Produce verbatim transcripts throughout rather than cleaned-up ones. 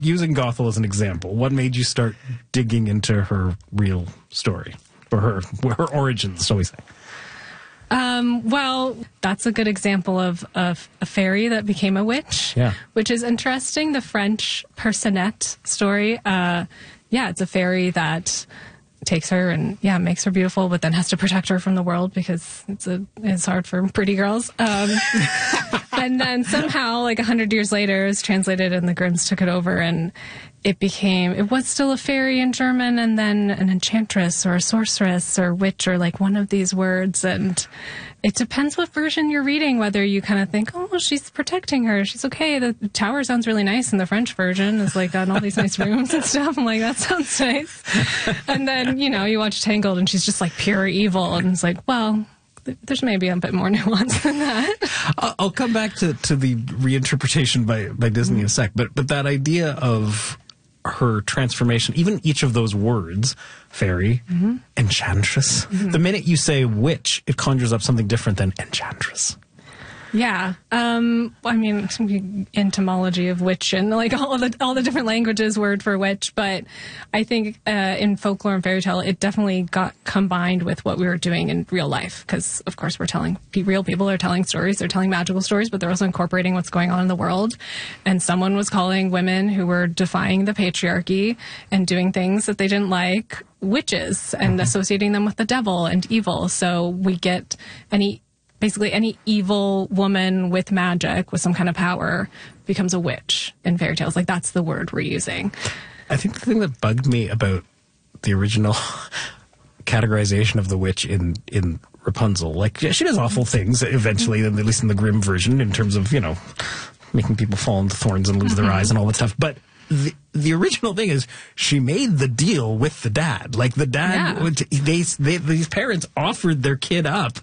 using Gothel as an example, what made you start digging into her real story? Or her, her origins, shall we say? Um, well, that's a good example of, of a fairy that became a witch, yeah. which is interesting. The French Personette story, uh, yeah, it's a fairy that takes her and, yeah, makes her beautiful, but then has to protect her from the world because it's a, it's hard for pretty girls. Um, and then somehow, like a hundred years later, it was translated and the Grimms took it over, and it became, it was still a fairy in German, and then an enchantress or a sorceress or witch or like one of these words. And it depends what version you're reading, whether you kind of think, oh, she's protecting her. She's okay. The tower sounds really nice in the French version. It's like got all these nice rooms and stuff. I'm like, that sounds nice. And then, you know, you watch Tangled and she's just like pure evil. And it's like, well, there's maybe a bit more nuance than that. I'll come back to, to the reinterpretation by, by Disney in a sec, but, but that idea of her transformation, even each of those words, fairy, mm-hmm. enchantress, mm-hmm. the minute you say witch, it conjures up something different than enchantress. Yeah. Um, I mean, etymology of witch and like all the all the different languages word for witch. But I think uh, in folklore and fairy tale, it definitely got combined with what we were doing in real life. Because, of course, we're telling real people are telling stories. They're telling magical stories, but they're also incorporating what's going on in the world. And someone was calling women who were defying the patriarchy and doing things that they didn't like witches and associating them with the devil and evil. So we get any... Basically, any evil woman with magic, with some kind of power, becomes a witch in fairy tales. Like, that's the word we're using. I think the thing that bugged me about the original categorization of the witch in, in Rapunzel, like, she does awful things eventually, at least in the Grimm version, in terms of, you know, making people fall into thorns and lose mm-hmm. their eyes and all that stuff. But the, the original thing is she made the deal with the dad. Like, the dad, yeah. they, they, these parents offered their kid up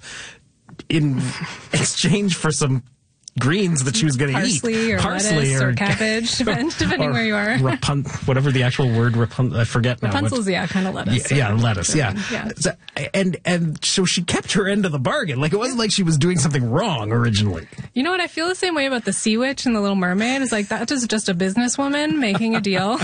in exchange for some greens that she was going to eat. Parsley or Parsley lettuce or, or cabbage, depend, depending where you are. Rapun- whatever the actual word, rapun- I forget now. Rapunzel's, yeah, kind of lettuce. Yeah, yeah lettuce, yeah. yeah. So, and, and so she kept her end of the bargain. Like, it wasn't like she was doing something wrong originally. You know what? I feel the same way about the Sea Witch and the Little Mermaid. It's like, that is just a businesswoman making a deal.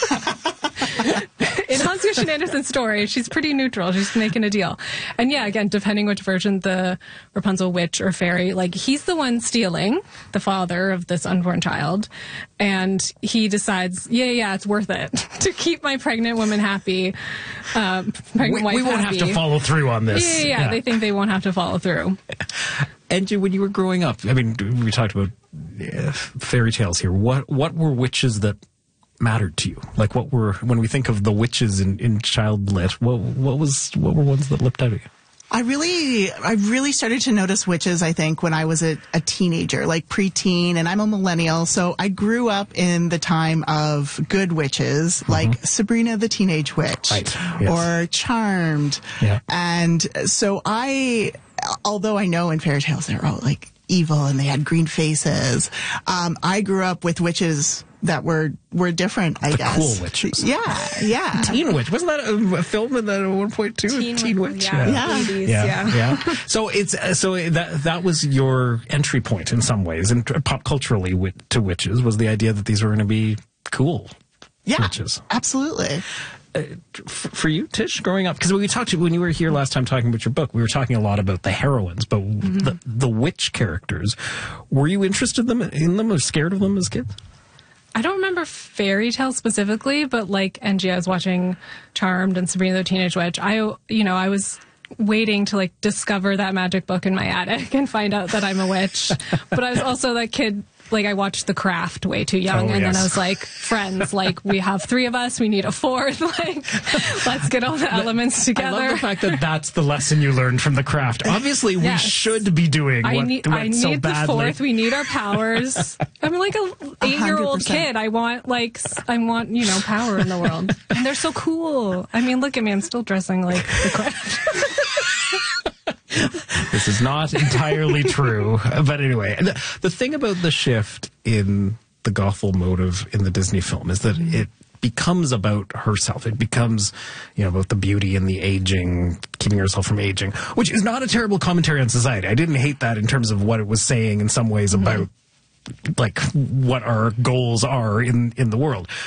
In Hans Christian Andersen's story, she's pretty neutral. She's making a deal. And yeah, again, depending which version, the Rapunzel witch or fairy, like, he's the one stealing, the father of this unborn child. And he decides, yeah, yeah, it's worth it to keep my pregnant woman happy. Um, pregnant we, wife we won't happy. have to follow through on this. Yeah, yeah, yeah, yeah. They think they won't have to follow through. And when you were growing up, I mean, we talked about uh, fairy tales here. What, what were witches that mattered to you? Like, what were, when we think of the witches in, in child lit, what, what was, what were ones that leapt out at you? I really, I really started to notice witches, I think, when I was a, a teenager, like preteen, and I'm a millennial, so I grew up in the time of good witches, mm-hmm. like Sabrina the Teenage Witch, right. yes. or Charmed. Yeah. And so I, although I know in fairy tales they're all like evil and they had green faces, um, I grew up with witches that were were different, I the guess. Cool witches. Yeah, yeah. Teen Witch. Wasn't that a, a film in that at one point too? Teen, Teen Witch. Yeah. Yeah. eighties, yeah. yeah. yeah. So it's uh, so that that was your entry point in some ways, and pop culturally wit- to witches was the idea that these were going to be cool yeah, witches. Absolutely. Uh, f- for you, Tish, growing up, because we talked to, when you were here last time talking about your book, we were talking a lot about the heroines, but mm-hmm. the the witch characters. Were you interested in them, in them or scared of them as kids? I don't remember fairy tales specifically, but like Angie, I was watching Charmed and Sabrina the Teenage Witch. I, you know, I was waiting to like discover that magic book in my attic and find out that I'm a witch. But I was also that kid, like I watched The Craft way too young, oh, and yes. then I was like, friends, like we have three of us, we need a fourth. Like, let's get all the elements together. I love the fact that that's the lesson you learned from The Craft. Obviously, we yes. should be doing what, I need, what I so need the badly. fourth. We need our powers. I'm like a eight-year-old kid. I want like I want you know power in the world, and they're so cool. I mean, look at me. I'm still dressing like The Craft. This is not entirely true. But anyway, the, the thing about the shift in the Gothel motive in the Disney film is that mm-hmm. it becomes about herself. It becomes, you know, about the beauty and the aging, keeping herself from aging, which is not a terrible commentary on society. I didn't hate that in terms of what it was saying in some ways mm-hmm. about like what our goals are in in the world.